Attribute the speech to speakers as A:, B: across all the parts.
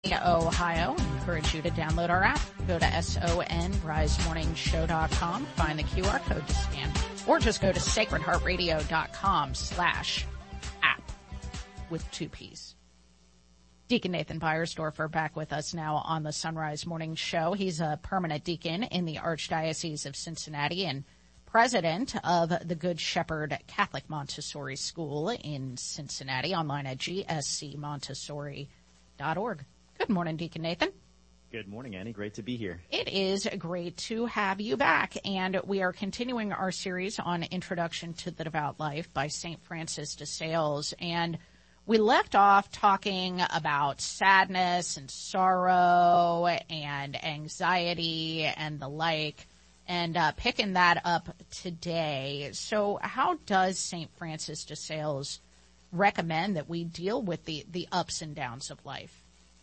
A: Ohio. I encourage you to download our app. Go to sonrisemorningshow.com, find the QR code to scan, or just go to sacredheartradio.com/app with 2 P's. Deacon Nathan Beiersdorfer back with us now on the Sunrise Morning Show. He's a permanent deacon in the Archdiocese of Cincinnati and president of the Good Shepherd Catholic Montessori School in Cincinnati, online at gscmontessori.org. Good morning, Deacon Nathan.
B: Good morning, Annie. Great to be here.
A: It is great to have you back, and we are continuing our series on Introduction to the Devout Life by St. Francis de Sales, and we left off talking about sadness and sorrow and anxiety and the like, and picking that up today. So how does St. Francis de Sales recommend that we deal with the ups and downs of life?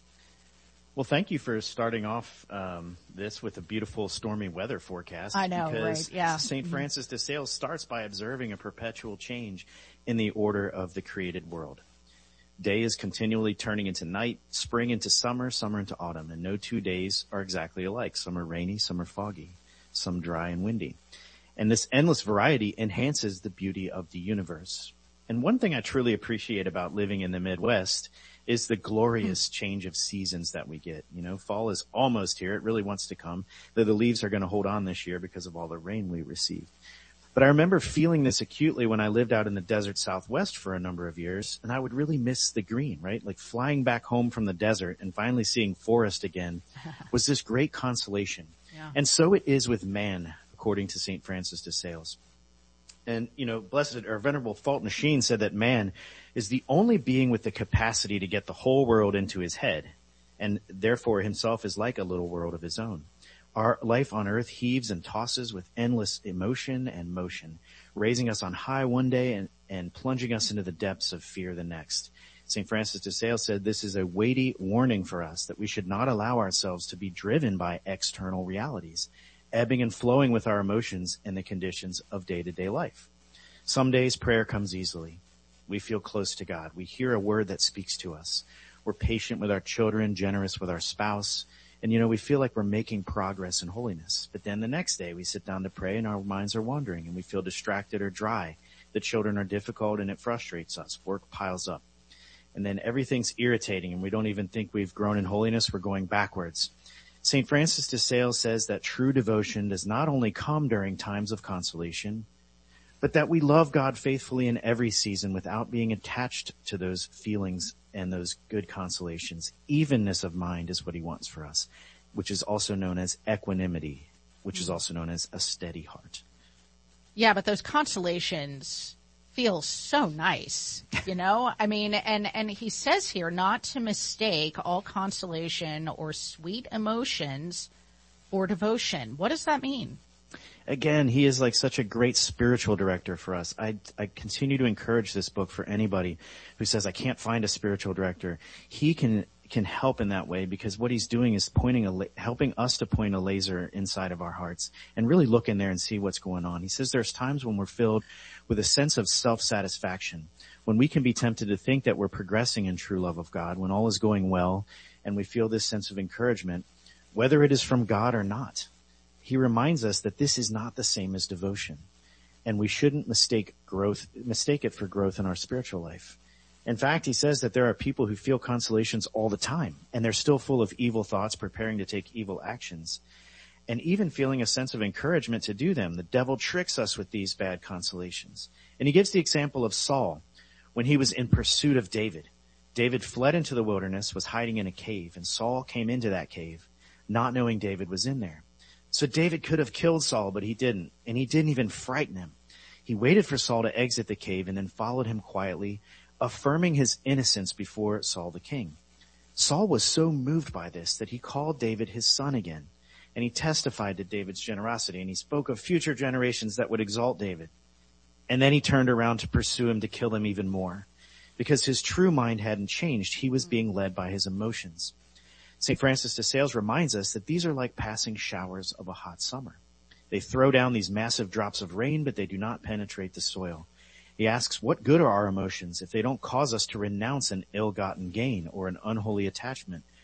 B: Well, thank you for starting off this with a beautiful stormy weather forecast.
A: I know,
B: because
A: right? Yeah.
B: St. Francis de Sales starts by observing a perpetual change in the order of the created world. Day is continually turning into night, spring into summer, summer into autumn, and no 2 days are exactly alike. Some are rainy, some are foggy, some dry and windy. And this endless variety enhances the beauty of the universe. And one thing I truly appreciate about living in the Midwest is the glorious change of seasons that we get. You know, fall is almost here. It really wants to come, though the leaves are going to hold on this year because of all the rain we received. But I remember feeling this acutely when I lived out in the desert Southwest for a number of years, and I would really miss the green, right? Like flying back home from the desert and finally seeing forest again was this great consolation. Yeah. And so it is with man, according to St. Francis de Sales. And, you know, Blessed or Venerable Fulton Sheen said that man is the only being with the capacity to get the whole world into his head, and therefore himself is like a little world of his own. Our life on earth heaves and tosses with endless emotion and motion, raising us on high one day and plunging us into the depths of fear the next. St. Francis de Sales said this is a weighty warning for us that we should not allow ourselves to be driven by external realities, ebbing and flowing with our emotions and the conditions of day-to-day life. Some days prayer comes easily. We feel close to God. We hear a word that speaks to us. We're patient with our children, generous with our spouse, and, you know, we feel like we're making progress in holiness. But then the next day we sit down to pray and our minds are wandering and we feel distracted or dry. The children are difficult and it frustrates us. Work piles up. And then everything's irritating and we don't even think we've grown in holiness. We're going backwards. St. Francis de Sales says that true devotion does not only come during times of consolation, but that we love God faithfully in every season without being attached to those feelings and those good consolations. Evenness of mind is what he wants for us, which is also known as equanimity, which is also known as a steady heart.
A: Yeah, but those consolations feel so nice, you know? I mean, and he says here not to mistake all consolation or sweet emotions for devotion. What does that mean?
B: Again, he is like such a great spiritual director for us. I continue to encourage this book for anybody who says, I can't find a spiritual director. He can help in that way, because what he's doing is helping us to point a laser inside of our hearts and really look in there and see what's going on. He says there's times when we're filled with a sense of self-satisfaction, when we can be tempted to think that we're progressing in true love of God, when all is going well and we feel this sense of encouragement, whether it is from God or not. He reminds us that this is not the same as devotion, and we shouldn't mistake it for growth in our spiritual life. In fact, he says that there are people who feel consolations all the time, and they're still full of evil thoughts, preparing to take evil actions, and even feeling a sense of encouragement to do them. The devil tricks us with these bad consolations. And he gives the example of Saul when he was in pursuit of David. David fled into the wilderness, was hiding in a cave, and Saul came into that cave, not knowing David was in there. So David could have killed Saul, but he didn't, and he didn't even frighten him. He waited for Saul to exit the cave and then followed him quietly, affirming his innocence before Saul the king. Saul was so moved by this that he called David his son again, and he testified to David's generosity, and he spoke of future generations that would exalt David. And then he turned around to pursue him, to kill him even more, because his true mind hadn't changed. He was being led by his emotions. St. Francis de Sales reminds us that these are like passing showers of a hot summer. They throw down these massive drops of rain, but they do not penetrate the soil. He asks, what good are our emotions if they don't cause us to renounce an ill-gotten gain or an unholy attachment